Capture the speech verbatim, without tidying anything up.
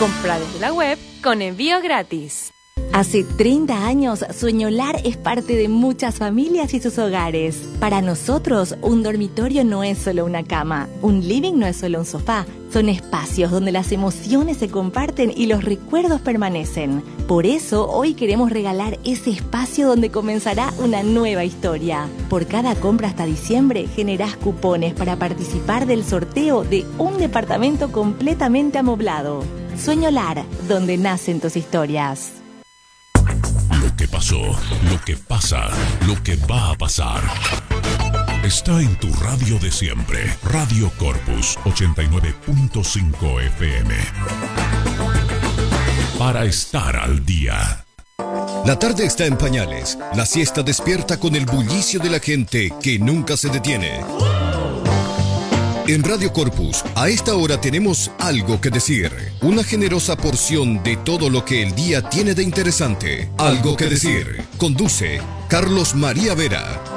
Compra desde la web con envío gratis. Hace treinta años, Sueñolar es parte de muchas familias y sus hogares. Para nosotros, un dormitorio no es solo una cama, un living no es solo un sofá. Son espacios donde las emociones se comparten y los recuerdos permanecen. Por eso, hoy queremos regalar ese espacio donde comenzará una nueva historia. Por cada compra hasta diciembre, generás cupones para participar del sorteo de un departamento completamente amoblado. Sueñolar, donde nacen tus historias. Lo que pasó, lo que pasa, lo que va a pasar. Está en tu radio de siempre. Radio Corpus ochenta y nueve punto cinco F M. Para estar al día. La tarde está en pañales. La siesta despierta con el bullicio de la gente que nunca se detiene. En Radio Corpus, a esta hora tenemos algo que decir. Una generosa porción de todo lo que el día tiene de interesante. Algo que decir. Conduce Carlos María Vera.